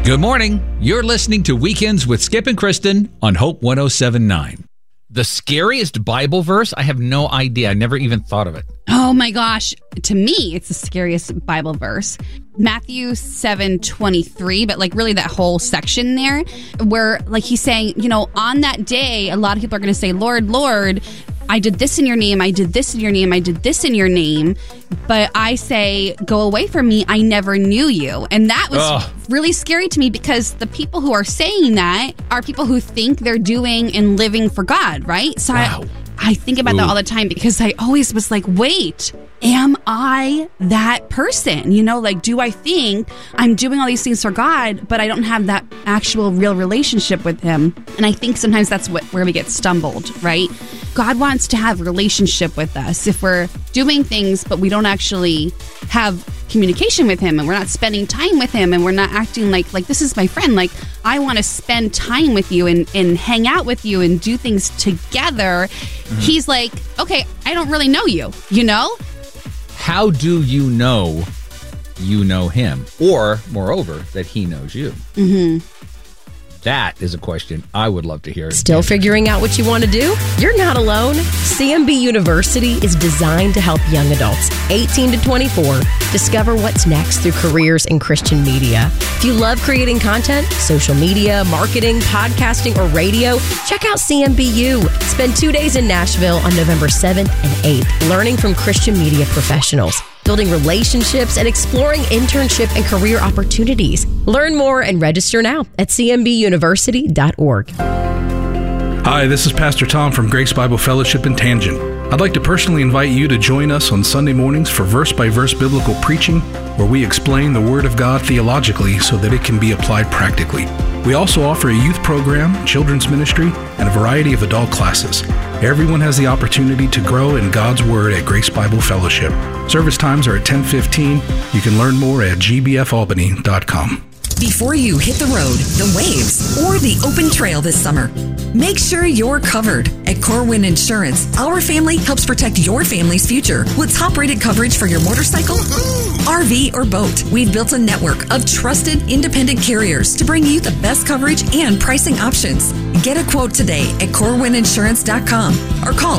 Good morning. You're listening to Weekends with Skip and Kristen on Hope 107.9. The scariest Bible verse? I have no idea. I never even thought of it. Oh my gosh. To me, it's the scariest Bible verse. Matthew 7:23, but like really that whole section there where like he's saying, you know, on that day, a lot of people are going to say, Lord, Lord, I did this in your name. I did this in your name. I did this in your name. But I say, go away from me. I never knew you. And that was really scary to me because the people who are saying that are people who think they're doing and living for God, right? So I think about that all the time because I always was like, wait, am I that person? You know, like, do I think I'm doing all these things for God, but I don't have that actual real relationship with him? And I think sometimes that's where we get stumbled, right? God wants to have a relationship with us. If we're doing things, but we don't actually have communication with him and we're not spending time with him and we're not acting like this is my friend. Like, I want to spend time with you and hang out with you and do things together. Mm-hmm. He's like, okay, I don't really know you, you know? How do you know him? Or, moreover, that he knows you? Mm-hmm. That is a question I would love to hear. Still figuring out what you want to do? You're not alone. CMB University is designed to help young adults, 18 to 24, discover what's next through careers in Christian media. If you love creating content, social media, marketing, podcasting, or radio, check out CMBU. Spend 2 days in Nashville on November 7th and 8th, learning from Christian media professionals, building relationships, and exploring internship and career opportunities. Learn more and register now at cmbuniversity.org. Hi, this is Pastor Tom from Grace Bible Fellowship in Tangent. I'd like to personally invite you to join us on Sunday mornings for verse-by-verse biblical preaching, where we explain the Word of God theologically so that it can be applied practically. We also offer a youth program, children's ministry, and a variety of adult classes. Everyone has the opportunity to grow in God's Word at Grace Bible Fellowship. Service times are at 10:15. You can learn more at gbfalbany.com. Before you hit the road, the waves, or the open trail this summer, make sure you're covered. At Corwin Insurance, our family helps protect your family's future with top-rated coverage for your motorcycle, RV, or boat. We've built a network of trusted, independent carriers to bring you the best coverage and pricing options. Get a quote today at CorwinInsurance.com or call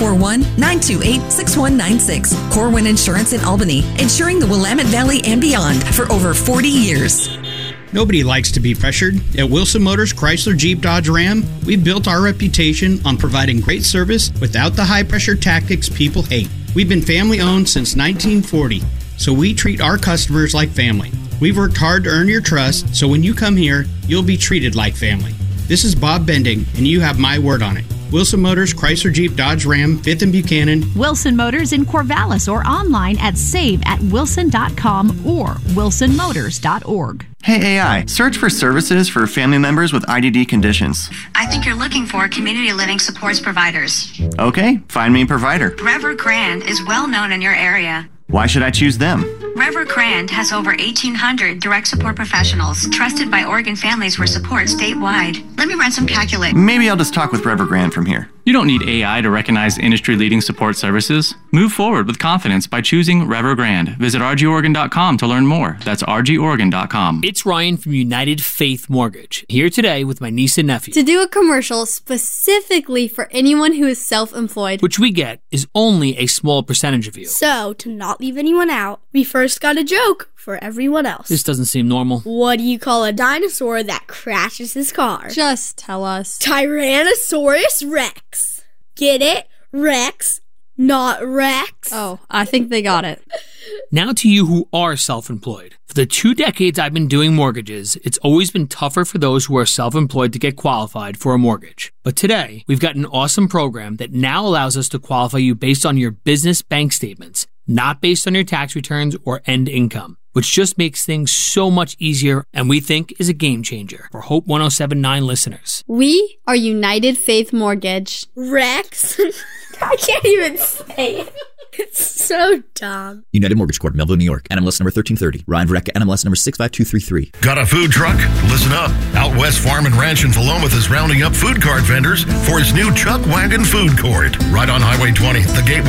541-928-6196. Corwin Insurance in Albany, insuring the Willamette Valley and beyond for over 40 years. Nobody likes to be pressured. At Wilson Motors Chrysler Jeep Dodge Ram, we've built our reputation on providing great service without the high-pressure tactics people hate. We've been family-owned since 1940, so we treat our customers like family. We've worked hard to earn your trust, so when you come here, you'll be treated like family. This is Bob Bending, and you have my word on it. Wilson Motors Chrysler Jeep Dodge Ram, 5th and Buchanan. Wilson Motors in Corvallis or online at saveatwilson.com or wilsonmotors.org. Hey AI, search for services for family members with IDD conditions. I think you're looking for community living supports providers. Okay, find me a provider. Rever Grand is well known in your area. Why should I choose them? Rever Grand has over 1,800 direct support professionals trusted by Oregon families for support statewide. Let me run some calculations. Maybe I'll just talk with Rever Grand from here. You don't need AI to recognize industry-leading support services. Move forward with confidence by choosing Rever Grand. Visit rgoregon.com to learn more. That's rgoregon.com. It's Ryan from United Faith Mortgage, here today with my niece and nephew. To do a commercial specifically for anyone who is self-employed, which we get is only a small percentage of you. So, to not leave anyone out, we first got a joke for everyone else. This doesn't seem normal. What do you call a dinosaur that crashes his car? Just tell us. Tyrannosaurus Rex. Get it? Rex, not Rex. Oh, I think they got it. Now to you who are self-employed. For the 2 decades I've been doing mortgages, it's always been tougher for those who are self-employed to get qualified for a mortgage. But today, we've got an awesome program that now allows us to qualify you based on your business bank statements, not based on your tax returns or end income, which just makes things so much easier and we think is a game changer for Hope 107.9 listeners. We are United Faith Mortgage. Rex? I can't even say it. It's so dumb. United Mortgage Corp, Melville, New York. NMLS number 1330. Ryan Verrecka, NMLS number 65233. Got a food truck? Listen up. Out West Farm and Ranch in Philomath is rounding up food cart vendors for his new Chuck Wagon Food Court. Right on Highway 20, the gateway